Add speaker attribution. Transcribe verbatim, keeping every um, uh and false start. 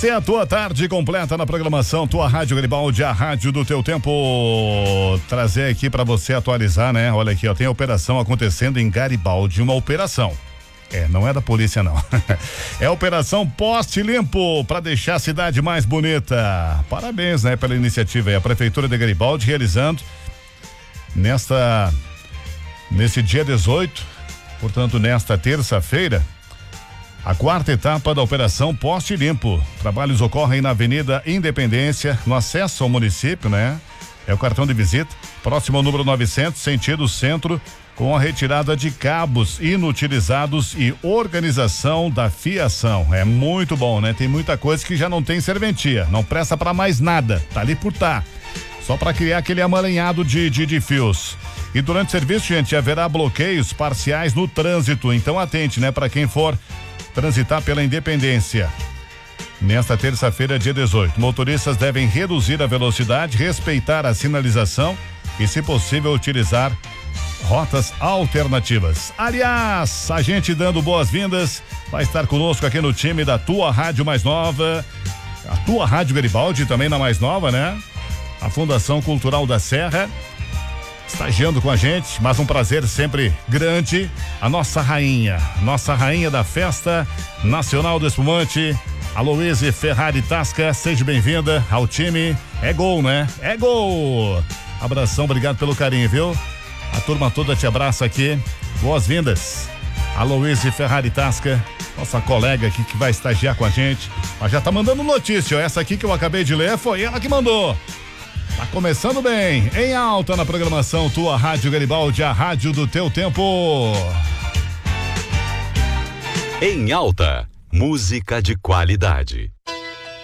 Speaker 1: Tem a tua tarde completa na programação, tua Rádio Garibaldi, a rádio do teu tempo. Trazer aqui pra você atualizar, né? Olha aqui, ó, tem operação acontecendo em Garibaldi, uma operação. É, não é da polícia não. É a operação Poste Limpo para deixar a cidade mais bonita. Parabéns, né, pela iniciativa. É a prefeitura de Garibaldi realizando nesta nesse dia dezoito, portanto, nesta terça-feira, a quarta etapa da operação Poste Limpo. Trabalhos ocorrem na Avenida Independência, no acesso ao município, né? É o cartão de visita, próximo ao número novecentos, sentido centro, com a retirada de cabos inutilizados e organização da fiação. É muito bom, né? Tem muita coisa que já não tem serventia, não presta para mais nada, tá ali por tá. Só para criar aquele amaranhado de, de, de fios. E durante o serviço, gente, haverá bloqueios parciais no trânsito, então atente, né? Para quem for transitar pela Independência. Nesta terça-feira, dia dezoito, motoristas devem reduzir a velocidade, respeitar a sinalização e, se possível, utilizar rotas alternativas. Aliás, a gente dando boas-vindas, vai estar conosco aqui no time da tua rádio mais nova, a tua Rádio Garibaldi, também na mais nova, né? A Fundação Cultural da Serra, estagiando com a gente, mas um prazer sempre grande, a nossa rainha, nossa rainha da Festa Nacional do Espumante, a Aloíse Ferrari Tasca, seja bem-vinda ao time. É gol, né? É gol! Abração, obrigado pelo carinho, viu? A turma toda te abraça aqui, boas-vindas. A Aloíse Ferrari Tasca, nossa colega aqui que vai estagiar com a gente, mas já tá mandando notícia, ó, essa aqui que eu acabei de ler foi ela que mandou. Tá começando bem, em alta na programação, tua Rádio Garibaldi, a rádio do teu tempo.
Speaker 2: Em alta, música de qualidade.